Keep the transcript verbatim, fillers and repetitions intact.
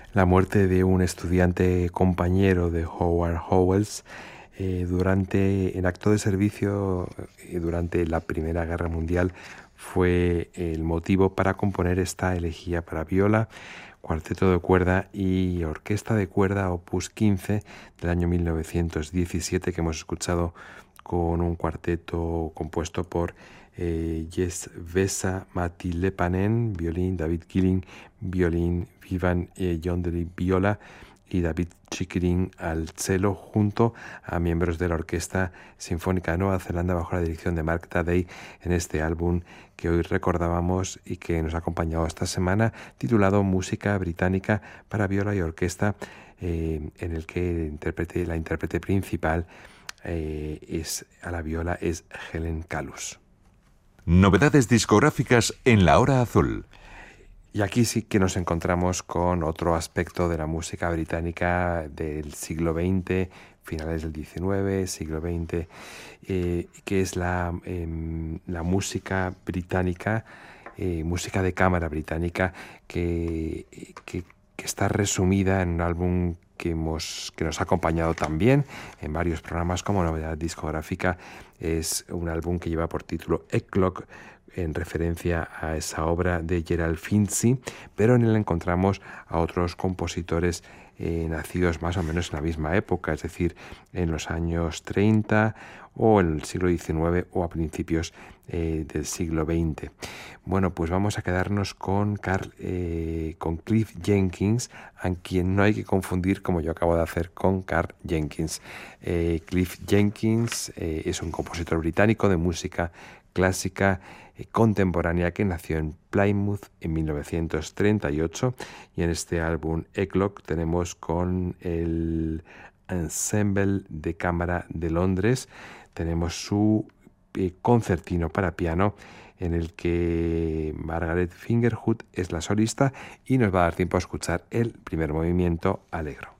La muerte de un estudiante compañero de Howard Howells eh, durante en acto de servicio eh, durante la Primera Guerra Mundial fue el motivo para componer esta elegía para viola, cuarteto de cuerda y orquesta de cuerda opus quince del año mil novecientos diecisiete, que hemos escuchado con un cuarteto compuesto por eh, Jes-Vesa Matti-Lepanen, violín, David Gilling, violín, Vivan eh, Yondeli, viola, y David Chickering al cello, junto a miembros de la Orquesta Sinfónica de Nueva Zelanda bajo la dirección de Mark Taddei, en este álbum que hoy recordábamos y que nos ha acompañado esta semana, titulado Música Británica para viola y orquesta, eh, en el que intérprete, la intérprete principal eh, es a la viola es Helen Kalus. Novedades discográficas en La Hora Azul. Y aquí sí que nos encontramos con otro aspecto de la música británica del siglo veinte, finales del diecinueve, siglo veinte, eh, que es la, eh, la música británica, eh, música de cámara británica, que, que, que está resumida en un álbum que, hemos, que nos ha acompañado también en varios programas como novedad discográfica. Es un álbum que lleva por título Eclogue, en referencia a esa obra de Gerald Finzi, pero en él encontramos a otros compositores eh, nacidos más o menos en la misma época, es decir, en los años treinta o en el siglo diecinueve o a principios eh, del siglo veinte. Bueno, pues vamos a quedarnos con, Carl, eh, con Cliff Jenkins, a quien no hay que confundir, como yo acabo de hacer, con Karl Jenkins. Eh, Cliff Jenkins eh, es un compositor británico de música clásica eh, contemporánea que nació en Plymouth en mil novecientos treinta y ocho, y en este álbum Eclogue tenemos con el Ensemble de Cámara de Londres, tenemos su eh, concertino para piano, en el que Margaret Fingerhut es la solista, y nos va a dar tiempo a escuchar el primer movimiento, Allegro.